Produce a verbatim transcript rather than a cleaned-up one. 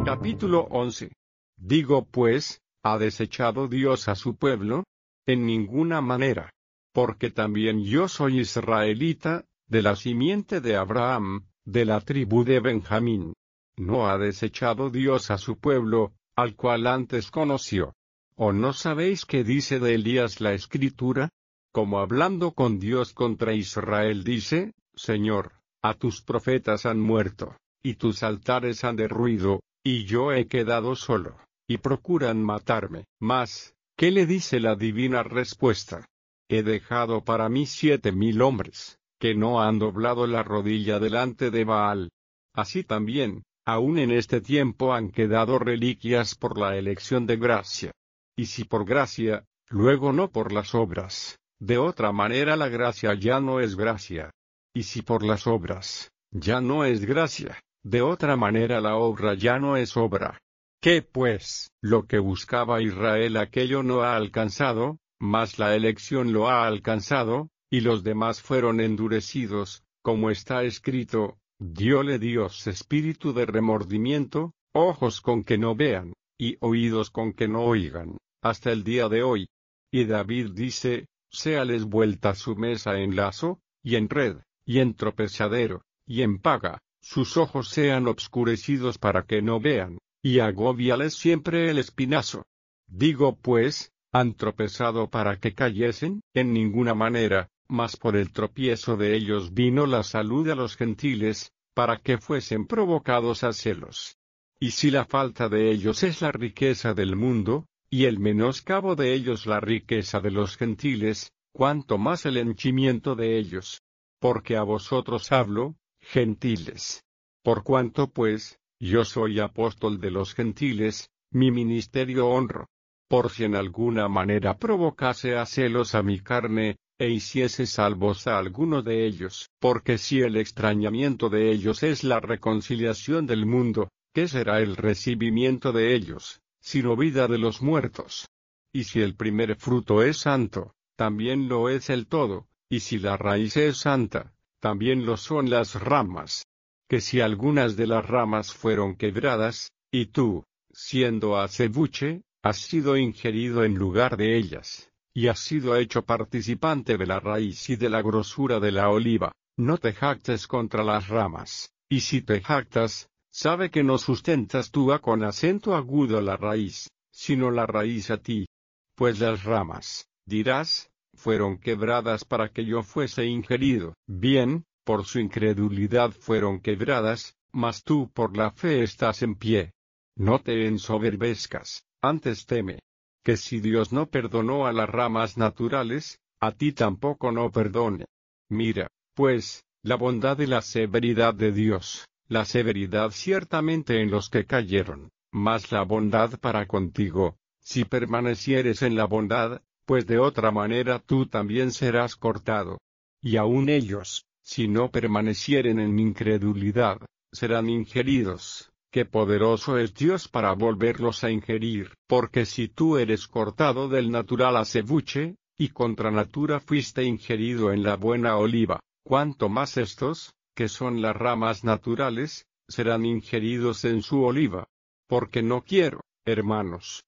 Capítulo once. Digo pues, ¿ha desechado Dios a su pueblo? En ninguna manera. Porque también yo soy israelita, de la simiente de Abraham, de la tribu de Benjamín. ¿No ha desechado Dios a su pueblo, al cual antes conoció? ¿O no sabéis qué dice de Elías la Escritura? Como hablando con Dios contra Israel dice, Señor, a tus profetas han muerto, y tus altares han derruido, y yo he quedado solo, y procuran matarme. Mas, ¿qué le dice la divina respuesta? He dejado para mí siete mil hombres, que no han doblado la rodilla delante de Baal. Así también, aún en este tiempo han quedado reliquias por la elección de gracia. Y si por gracia, luego no por las obras, de otra manera la gracia ya no es gracia. Y si por las obras, ya no es gracia, de otra manera la obra ya no es obra. ¿Qué pues? Lo que buscaba Israel aquello no ha alcanzado, mas la elección lo ha alcanzado, y los demás fueron endurecidos, como está escrito, dióle Dios espíritu de remordimiento, ojos con que no vean, y oídos con que no oigan, hasta el día de hoy. Y David dice, séales vuelta su mesa en lazo, y en red, y en tropezadero, y en paga, sus ojos sean obscurecidos para que no vean, y agóbiales siempre el espinazo. Digo pues, ¿han tropezado para que cayesen? En ninguna manera, mas por el tropiezo de ellos vino la salud a los gentiles, para que fuesen provocados a celos. Y si la falta de ellos es la riqueza del mundo, y el menoscabo de ellos la riqueza de los gentiles, cuánto más el henchimiento de ellos. Porque a vosotros hablo, gentiles. Por cuanto pues, yo soy apóstol de los gentiles, mi ministerio honro. Por si en alguna manera provocase a celos a mi carne, e hiciese salvos a alguno de ellos. Porque si el extrañamiento de ellos es la reconciliación del mundo, ¿qué será el recibimiento de ellos, sino vida de los muertos? Y si el primer fruto es santo, también lo es el todo, y si la raíz es santa, también lo son las ramas. Que si algunas de las ramas fueron quebradas, y tú, siendo acebuche, has sido ingerido en lugar de ellas, y has sido hecho participante de la raíz y de la grosura de la oliva, no te jactes contra las ramas, y si te jactas, sabe que no sustentas tú a con acento agudo la raíz, sino la raíz a ti. Pues las ramas, dirás, fueron quebradas para que yo fuese ingerido. Bien, por su incredulidad fueron quebradas, mas tú por la fe estás en pie. No te ensoberbezcas, antes teme, que si Dios no perdonó a las ramas naturales, a ti tampoco no perdone. Mira, pues, la bondad y la severidad de Dios, la severidad ciertamente en los que cayeron, mas la bondad para contigo, si permanecieres en la bondad, pues de otra manera tú también serás cortado. Y aun ellos, si no permanecieren en incredulidad, serán ingeridos. Qué poderoso es Dios para volverlos a ingerir. Porque si tú eres cortado del natural acebuche, y contra natura fuiste ingerido en la buena oliva, cuánto más estos, que son las ramas naturales, serán ingeridos en su oliva. Porque no quiero, hermanos,